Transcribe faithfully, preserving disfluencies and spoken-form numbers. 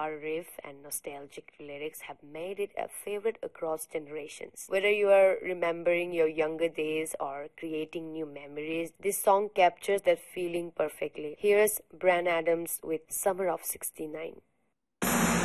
guitar riff and nostalgic lyrics have made it a favorite across generations. Whether you are remembering your younger days or creating new memories, this song captures that feeling perfectly. Here's Bryan Adams with Summer of sixty-nine.